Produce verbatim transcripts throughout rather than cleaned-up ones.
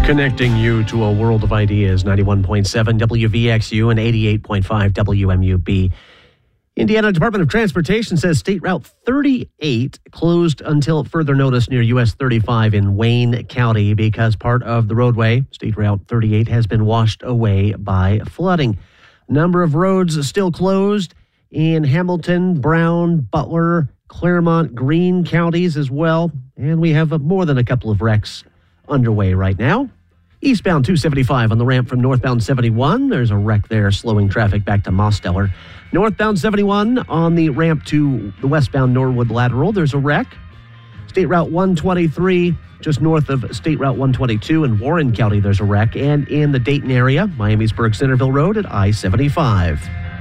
Connecting you to a world of ideas, ninety-one point seven W V X U and eighty-eight point five W M U B. Indiana Department of Transportation says State Route thirty-eight closed until further notice near U S thirty-five in Wayne County because part of the roadway, State Route thirty-eight, has been washed away by flooding. A number of roads still closed in Hamilton, Brown, Butler, Claremont, Greene counties as well. And we have more than a couple of wrecks underway right now. Eastbound two seventy-five on the ramp from northbound seventy-one. There's a wreck there, slowing traffic back to Mosteller. Northbound seventy-one on the ramp to the westbound Norwood Lateral. There's a wreck. State Route one twenty-three, just north of State Route one twenty-two in Warren County, there's a wreck. And in the Dayton area, Miamisburg Centerville Road at I seventy-five.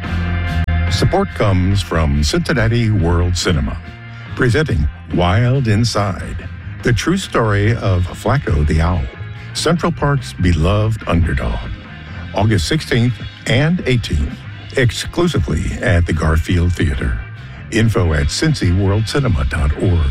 Support comes from Cincinnati World Cinema, presenting Wild Inside, the true story of Flacco the Owl, Central Park's beloved underdog. August sixteenth and eighteenth, exclusively at the Garfield Theater. Info at cincy world cinema dot org.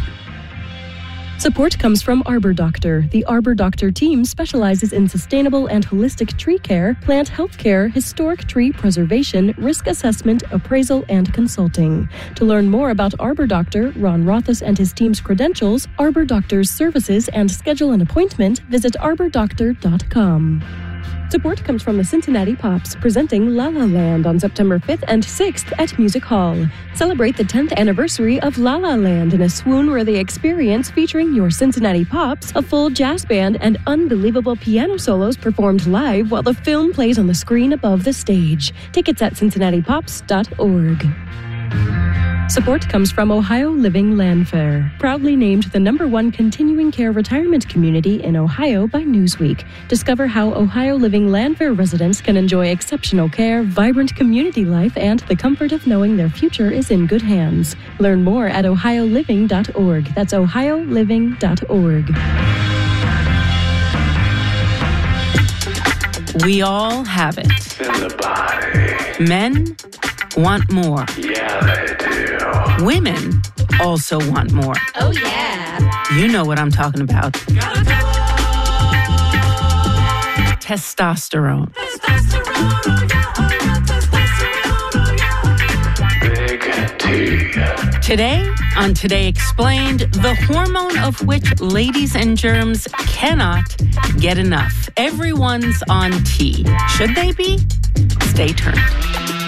Support comes from Arbor Doctor. The Arbor Doctor team specializes in sustainable and holistic tree care, plant health care, historic tree preservation, risk assessment, appraisal, and consulting. To learn more about Arbor Doctor, Ron Rothus and his team's credentials, Arbor Doctor's services, and schedule an appointment, visit arbor doctor dot com. Support comes from the Cincinnati Pops, presenting La La Land on September fifth and sixth at Music Hall. Celebrate the tenth anniversary of La La Land in a swoon-worthy experience featuring your Cincinnati Pops, a full jazz band, and unbelievable piano solos performed live while the film plays on the screen above the stage. Tickets at cincinnati pops dot org. Support comes from Ohio Living Land Fair, proudly named the number one continuing care retirement community in Ohio by Newsweek. Discover how Ohio Living Land Fair residents can enjoy exceptional care, vibrant community life, and the comfort of knowing their future is in good hands. Learn more at ohio living dot org. That's ohio living dot org. We all have it. In the body. Men want more. Yeah, they do. Women also want more. Oh, yeah. You know what I'm talking about. Testosterone. Testosterone. Big T. Today, on Today Explained, the hormone of which ladies and germs cannot get enough. Everyone's on T. Should they be? Stay tuned.